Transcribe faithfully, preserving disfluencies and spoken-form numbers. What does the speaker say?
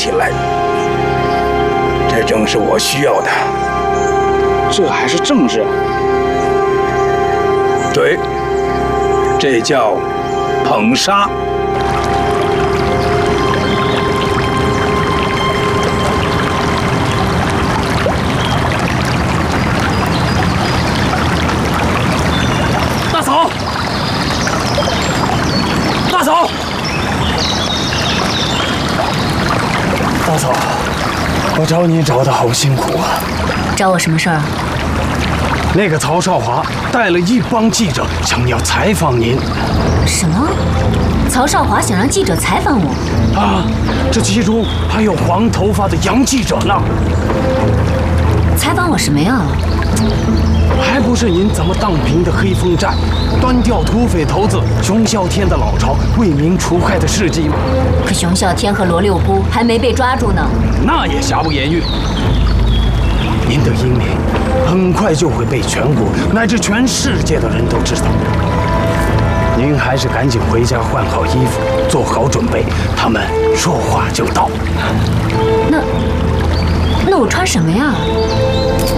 起来，这正是我需要的。 这还是政治？ 对，这叫捧杀。 大嫂，大嫂，大嫂，我找你找的好辛苦啊！ 找我什么事儿啊？ 那个曹少华带了一帮记者，想要采访您。 什么？曹少华想让记者采访我？ 啊，这其中还有黄头发的洋记者呢。 采访我什么呀？ 还不是您怎么荡平的黑风寨，端掉土匪头子熊啸天的老巢，为民除害的事迹吗？ 可熊啸天和罗六姑还没被抓住呢。 那也瑕不掩瑜。您的英名很快就会被全国乃至全世界的人都知道。您还是赶紧回家换好衣服，做好准备，他们说话就到。 那那我穿什么呀？